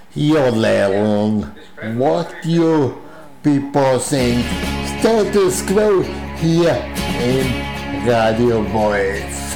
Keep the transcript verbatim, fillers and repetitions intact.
Yodeln. What you people think? Status quo hier in Radio Voice.